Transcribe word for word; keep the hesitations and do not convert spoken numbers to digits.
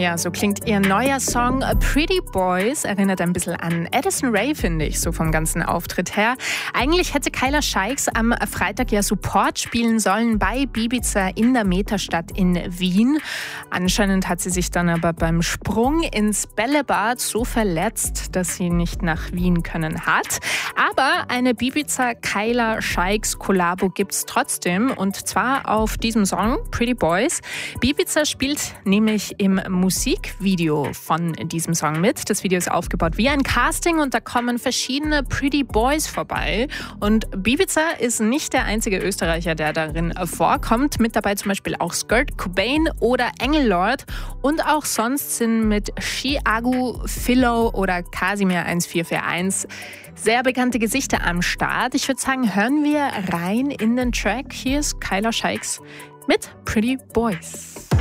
Ja, so klingt ihr neuer Song Pretty Boys. Erinnert ein bisschen an Addison Rae, finde ich, so vom ganzen Auftritt her. Eigentlich hätte Kyla Scheiks am Freitag ja Support spielen sollen bei Bibiza in der Metastadt in Wien. Anscheinend hat sie sich dann aber beim Sprung ins Bällebad so verletzt, dass sie nicht nach Wien können hat. Aber eine Bibiza-Kyla Scheiks-Kollabo gibt's trotzdem, und zwar auf diesem Song Pretty Boys. Bibiza spielt nämlich im Musikvideo von diesem Song mit. Das Video ist aufgebaut wie ein Casting und da kommen verschiedene Pretty Boys vorbei. Und Bibiza ist nicht der einzige Österreicher, der darin vorkommt. Mit dabei zum Beispiel auch Skirt Cobain oder Engellord. Und auch sonst sind mit Chiagu, Philo oder Casimir eins vier vier eins sehr bekannte Gesichter am Start. Ich würde sagen, hören wir rein in den Track. Hier ist Kyla Scheiks mit Pretty Boys.